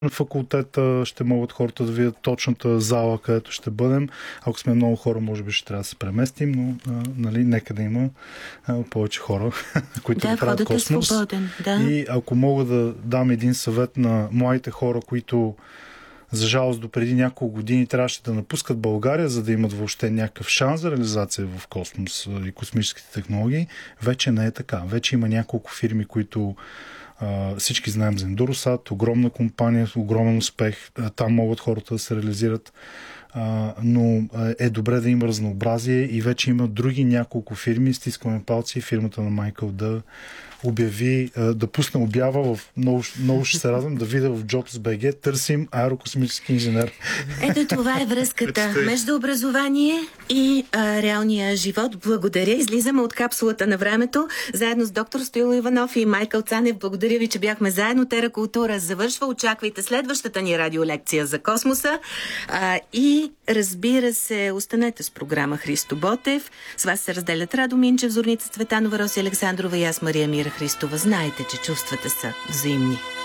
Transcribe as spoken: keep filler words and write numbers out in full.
на факултета ще могат хората да видят точната зала, където ще бъдем. Ако сме много хора, може би ще трябва да се преместим, но а, нали, нека да има а, повече хора, които да, да правят космос. Е свободен, да. И ако мога да дам един съвет на младите хора, които за жалост допреди няколко години трябваше да напускат България, за да имат въобще някакъв шанс за реализация в космос и космическите технологии, вече не е така. Вече има няколко фирми, които Uh, всички знаем за Endurosat, огромна компания, огромен успех. Uh, там могат хората да се реализират. Uh, но uh, е добре да има разнообразие и вече има други няколко фирми. Стискаме палци фирмата на Майкъл да обяви, uh, да пусне обява в много, много ще се радвам да видя в Jobs точка би джи. Търсим аерокосмически инженер. Ето това е връзката между образование и а, реалния живот. Благодаря. Излизаме от капсулата на времето. Заедно с доктор Стоил Иванов и Майкъл Цанев. Благодаря ви, че бяхме заедно. Теракултура завършва. Очаквайте следващата ни радиолекция за космоса. А, и разбира се, останете с програма Христо Ботев. С вас се разделят Радо Минчев, Зорница Цветанова, Роси Александрова и аз, Мария Мира Христова. Знаете, че чувствата са взаимни.